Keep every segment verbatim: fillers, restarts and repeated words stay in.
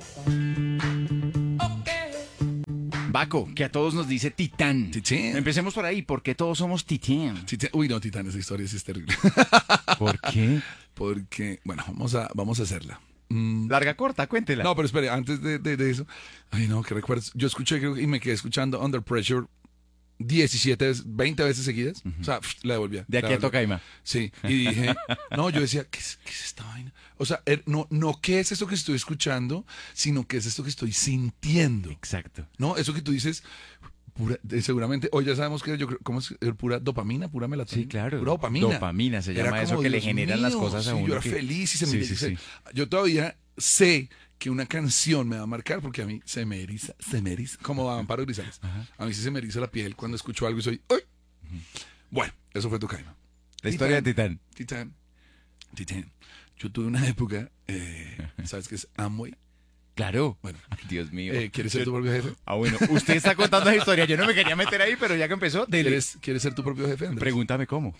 Baco, que a todos nos dice Titán. Titán. Empecemos por ahí. ¿Por qué todos somos Titán? Titán. Uy, no, Titán, esa historia sí es terrible. ¿Por qué? Porque, bueno, vamos a, vamos a hacerla. Mm. Larga, corta, cuéntela. No, pero espere, antes de, de, de eso. Ay, no, que recuerdos. Yo escuché creo, y me quedé escuchando Under Pressure diecisiete veces, veinte veces seguidas. Uh-huh. O sea, pff, la devolvía. De aquí a Tocaima. Sí, y dije, no, yo decía, ¿qué es, qué es esta vaina? O sea, er, no, no qué es esto que estoy escuchando, sino qué es esto que estoy sintiendo. Exacto. No, eso que tú dices, pura, eh, seguramente, hoy ya sabemos que yo creo, ¿cómo es? Pura dopamina, pura melatonina. Sí, claro. Pura dopamina. Dopamina se llama eso que le generan mío, las cosas a sí, uno. Yo era que... feliz y se me sí, sí, sí. Yo todavía sé que una canción me va a marcar porque a mí se me eriza, se me eriza, como a Amparo Grisales. Ajá. A mí sí se me eriza la piel cuando escucho algo y soy, ¡ay! Uh-huh. Bueno, eso fue Tocaima. La historia de Titán. Titán. Titán. Yo tuve una época, eh, ¿sabes qué es Amway? Claro. Bueno, ay, Dios mío. Eh, ¿Quieres ser tu propio jefe? Ah, bueno, usted está contando la historia. Yo no me quería meter ahí, pero ya que empezó, dele. ¿Quieres, ¿Quieres ser tu propio jefe, Andrés? Pregúntame cómo.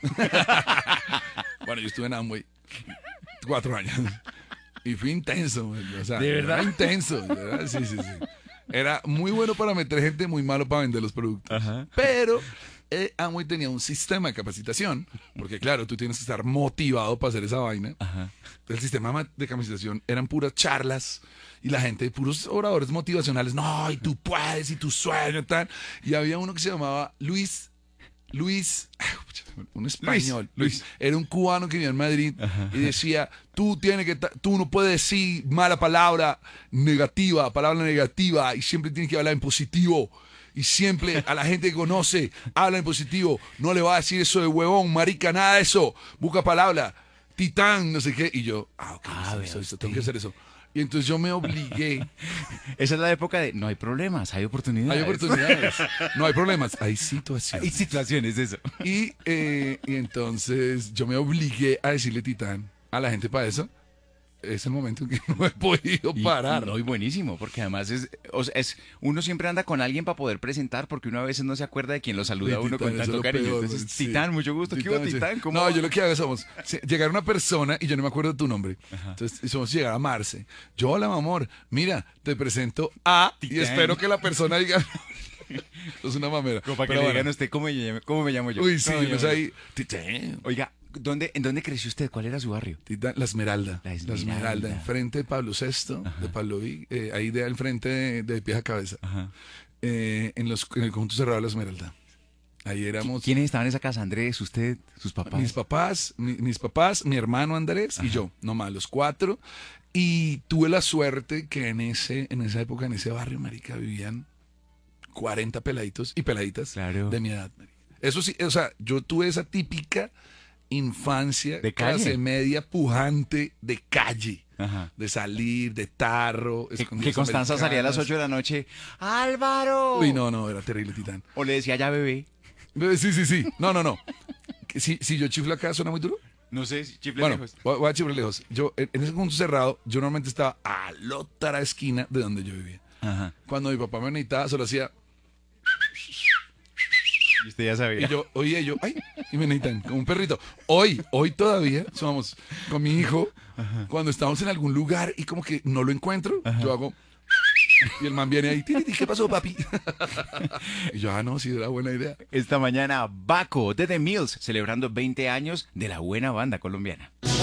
Bueno, yo estuve en Amway cuatro años. Y fue intenso, o sea, ¿de verdad? Era intenso, ¿verdad? Sí, sí, sí. Era muy bueno para meter gente, muy malo para vender los productos. Ajá. Pero eh, Amway tenía un sistema de capacitación, porque claro, tú tienes que estar motivado para hacer esa vaina. Ajá. El sistema de capacitación eran puras charlas y la gente, puros oradores motivacionales. No, y tú puedes, y tu sueño, tal. Y había uno que se llamaba Luis... Luis, un español, Luis, Luis, era un cubano que vivía en Madrid. Ajá. Y decía, tú tienes que, tú no puedes decir mala palabra negativa, palabra negativa, y siempre tienes que hablar en positivo. Y siempre a la gente que conoce, habla en positivo, no le va a decir eso de huevón, marica, nada de eso, busca palabra, titán, no sé qué. Y yo, ah, ok, ah, eso, eso, tengo que hacer eso. Y entonces yo me obligué. Esa es la época de no hay problemas, hay oportunidades. Hay oportunidades. No hay problemas, hay situaciones. Hay situaciones, eso. Y, eh, y entonces yo me obligué a decirle titán a la gente para eso. Es el momento en que no he podido parar. Y, no, y buenísimo, porque además es, o sea, es uno siempre anda con alguien para poder presentar, porque uno a veces no se acuerda de quién lo saluda a uno titán, con tanto cariño. Peor, Entonces, sí. Titán, mucho gusto. Titán, ¿Qué hubo, sí. Titán? ¿Cómo no, va? yo lo que hago somos llegar una persona y yo no me acuerdo de tu nombre. Ajá. Entonces somos llegar a Marce. Yo, hola, mi amor, mira, te presento a Titán. Y espero que la persona diga. Eso es una mamera. Como para que le digan a usted cómo me llamo, cómo me llamo yo. Uy, sí, no, pues ahí. Titán. Oiga, ¿dónde, ¿en dónde creció usted? ¿Cuál era su barrio? Titán, la Esmeralda. La Esmeralda. La Esmeralda, enfrente de Pablo sexto, Ajá. de Pablo Vic, eh, ahí de al frente de, de pies a cabeza. Ajá. Eh, en, los, en el conjunto cerrado de la Esmeralda. Ahí éramos. ¿Quiénes estaban en esa casa? Andrés, usted, sus papás. Mis papás, mi, mis papás, mi hermano Andrés Ajá. y yo, nomás los cuatro. Y tuve la suerte que en ese, en esa época, en ese barrio, marica, vivían cuarenta peladitos y peladitas claro. de mi edad, marica. Eso sí, o sea, yo tuve esa típica infancia, de calle, clase media pujante de calle. Ajá. De salir, de tarro. Que, que Constanza americanas. Salía a las ocho de la noche. ¡Álvaro! Uy, no, no, era terrible, Titán. O le decía ya bebé. Bebé, sí, sí, sí. No, no, no. Si, si yo chiflo acá, ¿suena muy duro? No sé, si chifle bueno, lejos. Voy, voy a chiflar lejos. Yo, en, en ese punto cerrado, yo normalmente estaba a la otra esquina de donde yo vivía. Ajá. Cuando mi papá me necesitaba, solo hacía... Y usted ya sabía. Y yo, oye, yo, ay, y me necesitan, como un perrito. Hoy, hoy todavía, somos con mi hijo, Ajá. cuando estamos en algún lugar y como que no lo encuentro, Ajá. yo hago... Y el man viene ahí, ¿qué pasó, papi? Y yo, ah, no, sí, era buena idea. Esta mañana, Baco de The Mills, celebrando veinte años de la buena banda colombiana.